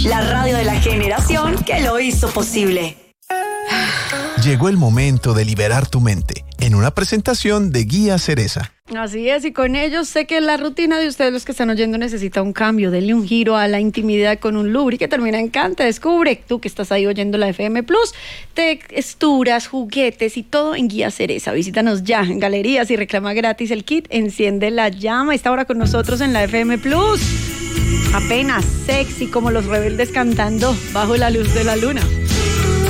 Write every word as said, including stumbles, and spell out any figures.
la radio de la generación que lo hizo posible. Llegó el momento de liberar tu mente en una presentación de Guía Cereza. Así es, y con ellos sé que la rutina de ustedes, los que están oyendo, necesita un cambio. Denle un giro a la intimidad con un Lubri que termina en Canta. Descubre, tú que estás ahí oyendo la F M Plus, texturas, juguetes y todo en Guía Cereza. Visítanos ya en galerías y reclama gratis el kit Enciende la Llama. Está ahora con nosotros en la F M Plus. Apenas sexy como los rebeldes cantando Bajo la Luz de la Luna.